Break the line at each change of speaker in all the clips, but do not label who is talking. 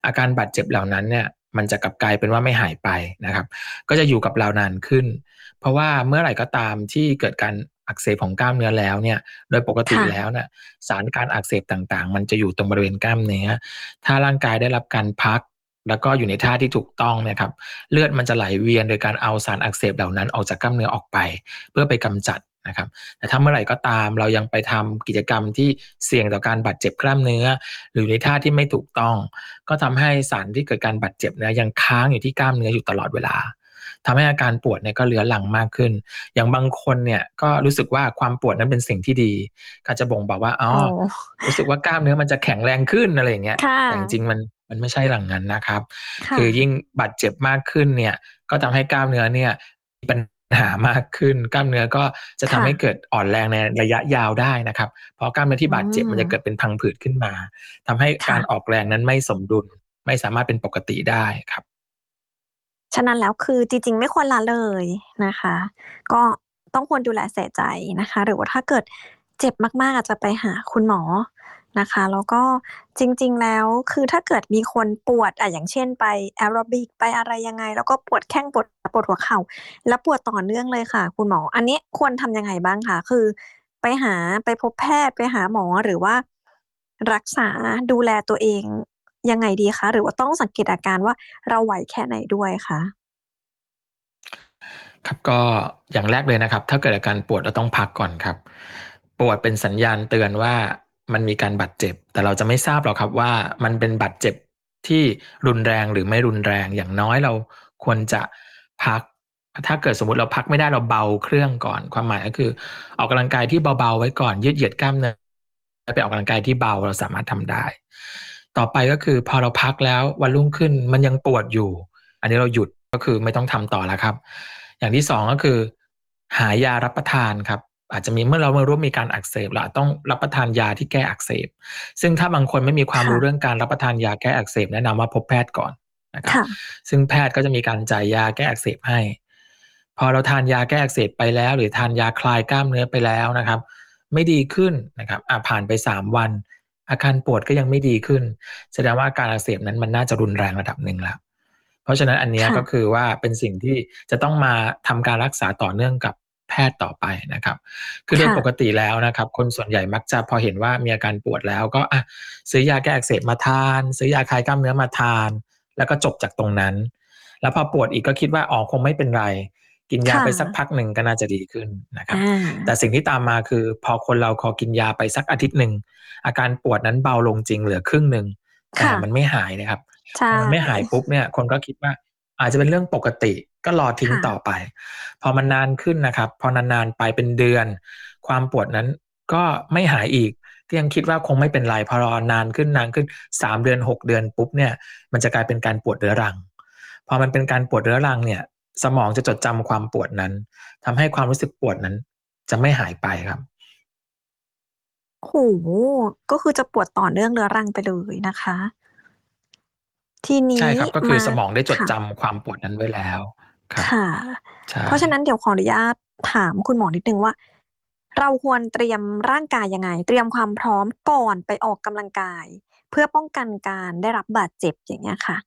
อาการบาดเจ็บเหล่านั้นเนี่ยมันจะกลับกลายเป็นว่าไม่หายไปนะครับก็จะอยู่กับเรานานขึ้นเพราะว่าเมื่อไหร่ก็ตามที่เกิดการอักเสบของกล้ามเนื้อแล้วเนี่ยโดยปกติ
ค่ะ
แล้วเนี่ยสารการอักเสบต่างๆมันจะอยู่ตรงบริเวณกล้ามเนื้อถ้าร่างกายได้รับการพักแล้วก็อยู่ในท่าที่ถูกต้องเนี่ยครับเลือดมันจะไหลเวียนโดยการเอาสารอักเสบเหล่านั้นออกจากกล้ามเนื้อออกไปเพื่อไปกำจัดนะครับ แต่ถ้าเมื่อไหร่ก็ตามเรายังไปทำกิจกรรมที่เสี่ยงต่อการบาดเจ็บกล้ามเนื้อหรือในท่าที่ไม่ถูกต้องก็ทำให้สารที่เกิดการบาดเจ็บเนี่ยยังค้างอยู่ที่กล้ามเนื้ออยู่ตลอดเวลาทำให้อาการปวดเนี่ยก็เรื้อรังมากขึ้นอย่างบางคนเนี่ยก็รู้สึกว่าความปวดนั้นเป็นสิ่งที่ดีก็จะบ่งบอกว่าอ๋อ
อ๋อ
รู้สึกว่ากล้ามเนื้อมันจะแข็งแรงขึ้นอะไรอย่างเงี้ย
ค่ะ
แต่จริงๆมันไม่ใช่หลังนั้นนะครับ
ค่ะ
คือยิ่งบาดเจ็บมากขึ้นเนี่ยก็ทำให้กล้ามเนื้อเนี่ย หามากขึ้นกล้ามเนื้อก็จะทำ
ค่ะ
ให้เกิดอ่อนแรงในระยะยาวได้นะครับเพราะกล้ามเนื้อที่
อื
บาดเจ็บมันจะเกิด
ม
เป็นพังผืดขึ้นมาทำให้
ค่ะ
การออกแรงนั้นไม่สมดุลไม่สามารถเป็นปกติได้ครับ
ฉะนั้นแล้วคือจริงๆไม่ควรละเลยนะคะก็ต้องควรดูแลใส่ใจนะคะหรือว่าถ้าเกิดเจ็บมากๆอาจจะไปหาคุณหมอนะคะแล้วก็จริงๆแล้วคือถ้าเกิดมีคนปวดอย่างเช่นไปแอโรบิกไปอะไรยังไงแล้วก็ปวดแข้งปวดหัวเข่าแล้วปวดต่อเนื่องเลยค่ะคุณหมออันนี้ควรทำยังไงบ้างคะคือไปหาไปพบแพทย์ไปหาหมอหรือว่ารักษาดูแลตัวเองยังไงดีคะหรือว่าต้องสังเกตอาการว่าเราไหวแค่ไหนด้วยคะ
ครับก็อย่างแรกเลยนะครับถ้าเกิดอาการปวดเราต้องพักก่อนครับปวดเป็นสัญญาณเตือนว่ามันมีการบาดเจ็บแต่เราจะไม่ทราบหรอกครับว่ามันเป็นบาดเจ็บที่รุนแรงหรือไม่รุนแรงอย่างน้อยเราควรจะพักถ้าเกิดสมมุติเราพักไม่ได้เราเบาเครื่องก่อนความหมายก็คือออกกำลังกายที่เบาๆไว้ก่อนยืดเหยียดกล้ามเนื้อไปออกกำลังกายที่เบาเราสามารถทำได้ต่อไปก็คือพอเราพักแล้ววันรุ่งขึ้นมันยังปวดอยู่อันนี้เราหยุดก็คือไม่ต้องทำต่อแล้วครับ อย่างที่สองก็คือหายารับประทานครับอาจจะมีเมื่อเรารู้ว่ามีการอักเสบเราต้องรับประทานยาที่แก้อักเสบซึ่งถ้าบางคนไม่มีความรู้เรื่อง
ค่ะ
การรับประทานยาแก้อักเสบแนะนำว่าพบแพทย์ก่อนนะครับ
ค่ะ
ซึ่งแพทย์ก็จะมีการจ่ายยาแก้อักเสบให้พอเราทานยาแก้อักเสบไปแล้วหรือทานยาคลายกล้ามเนื้อไปแล้วนะครับไม่ดีขึ้นนะครับผ่านไป3 วันอาการปวดก็ยังไม่ดีขึ้นแสดงว่าอาการอักเสบนั้นมันน่าจะรุนแรงระดับหนึ่งแล้ว เพราะฉะนั้นอันเนี้ย
ค่ะ
ก็คือว่าเป็นสิ่งที่จะต้องมาทำการรักษาต่อเนื่องกับแพทย์ต่อไปนะครับคือโดย
ค่ะ
ปกติแล้วนะครับคนส่วนใหญ่มักจะพอเห็นว่ามีอาการปวดแล้วก็ซื้อยาแก้อักเสบมาทานซื้อยาคลายกล้ามเนื้อมาทานแล้วก็จบจากตรงนั้นแล้วพอปวดอีกก็คิดว่าอ๋อคงไม่เป็นไรกินยา
ค่ะ
ไปสักพักหนึ่งก็น่าจะดีขึ้นนะครับ
อา
แต่สิ่งที่ตามมาคือพอคนเรากินยาไปสักอาทิตย์หนึ่งอาการปวดนั้นเบาลงจริงเหลือครึ่งหนึ่งแต่
ค่ะ
มันไม่หายนะครับ
ใช่
พอมันไม่หายปุ๊บเนี่ยคนก็คิดว่าอาจจะเป็นเรื่องปกติก็รอทิ้ง
ค่ะ
ต่อไปพอมันนานขึ้นนะครับพอนานๆไปเป็นเดือนความปวดนั้นก็ไม่หายอีกก็ยังคิดว่าคงไม่เป็นไรพอรอนานขึ้น3 เดือน6 เดือนปุ๊บเนี่ยมันจะกลายเป็นการปวดเรื้อรังพอมันเป็นการปวดเรื้อรังเนี่ยสมองจะจดจำความปวดนั้นทำให้ความรู้สึกปวดนั้นจะไม่หายไปครับ
โอ้โฮก็คือจะปวดต่อเนื่องเรื้อรังไปเลยนะคะทีนี้
ใช่ครับก็คือ
มา
สมองได้จด
ค่ะ
จำความปวดนั้นไว้แล้วครับ
ค่ะ
ใช่
เพราะฉะนั้นเดี๋ยวขออนุญาตถามคุณหมอนิดหนึ่งว่าเราควรเตรียมร่างกายยังไงเตรียมความพร้อมก่อนไปออกกำลังกายเพื่อป้องกันการได้รับบาดเจ็บอย่างเงี้ยค่ะ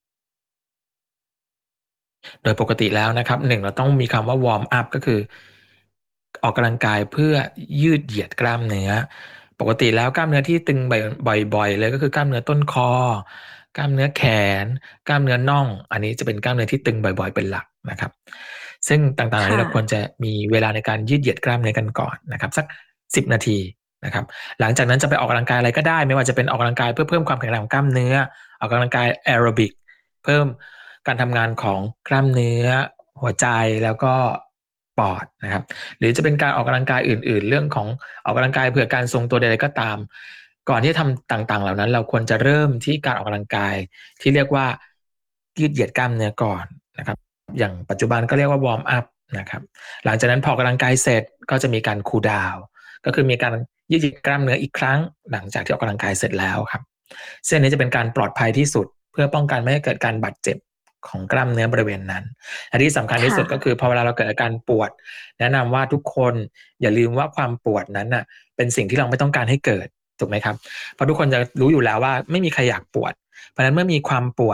โดยปกติแล้วนะครับหนึ่งเราต้องมีคำว่าวอร์มอัพก็คือออกกำลังกายเพื่อยืดเหยียดกล้ามเนื้อปกติแล้วกล้ามเนื้อที่ตึงบ่อยๆเลยก็คือกล้ามเนื้อต้นคอกล้ามเนื้อแขนกล้ามเนื้อน่องอันนี้จะเป็นกล้ามเนื้อที่ตึงบ่อยๆเป็นหลักนะครับซึ่งต่างๆเหล่านี้
ค่ะ
เราควรจะมีเวลาในการยืดเหยียดกล้ามเนื้อกันก่อนนะครับสัก10 นาทีนะครับหลังจากนั้นจะไปออกกำลังกายอะไรก็ได้ไม่ว่าจะเป็นออกกำลังกายเพื่อเพิ่มความแข็งแรงของกล้ามเนื้อออกกำลังกายแอโรบิก เพิ่มการทำงานของกล้ามเนื้อหัวใจแล้วก็ปอดนะครับหรือจะเป็นการออกกำลังกายอื่นๆเรื่องของออกกำลังกายเพื่อการทรงตัวใดๆก็ตามก่อนที่จะทำต่างๆเหล่านั้นเราควรจะเริ่มที่การออกกำลังกายที่เรียกว่ายืดเหยียดกล้ามเนื้อก่อนนะครับอย่างปัจจุบันก็เรียกว่าวอร์มอัพนะครับหลังจากนั้นพอออกกำลังกายเสร็จก็จะมีการคูลดาวน์ก็คือมีการยืดเหยียดกล้ามเนื้ออีกครั้งหลังจากที่ออกกำลังกายเสร็จแล้วครับ เส้นนี้จะเป็นการปลอดภัยที่สุดเพื่อป้องกันไม่ให้เกิดการบาดเจ็บของกล้ามเนื้อบริเวณนั้นอันที่สำคัญที่สุ
ค่ะ
ดก็คือพอเวลาเราเกิดอาการปวดแนะนำว่าทุกคนอย่าลืมว่าความปวดนั้นน่ะเป็นสิ่งที่เราไม่ต้องการให้เกิดถูกไหมครับเพราะทุกคนจะรู้อยู่แล้วว่าไม่มีใครอยากปวดเพราะฉะนั้นเมื่อมีความปวด